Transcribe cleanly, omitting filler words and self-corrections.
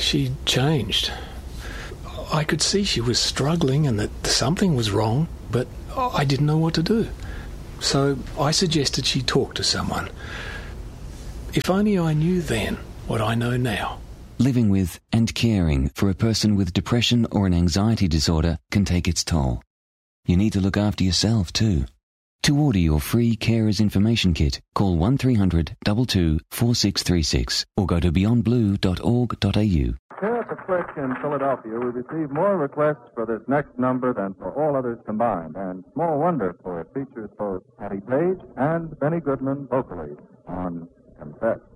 She'd changed. I could see she was struggling and that something was wrong, but I didn't know what to do. So I suggested she talk to someone. If only I knew then what I know now. Living with and caring for a person with depression or an anxiety disorder can take its toll. You need to look after yourself too. To order your free Carers Information Kit, call 1300 22 4636 or go to beyondblue.org.au. Here at the Click in Philadelphia, we receive more requests for this next number than for all others combined, and small wonder, for it features both Hattie Page and Benny Goodman vocally on Confess.